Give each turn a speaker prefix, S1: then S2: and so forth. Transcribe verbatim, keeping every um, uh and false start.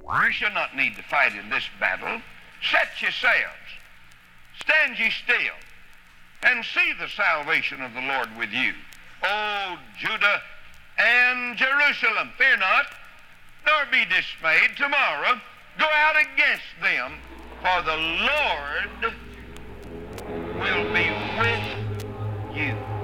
S1: You shall not need to fight in this battle. Set yourselves, stand ye still, and see the salvation of the Lord with you. O Judah and Jerusalem, fear not, nor be dismayed. Tomorrow go out against them, for the Lord will be with you.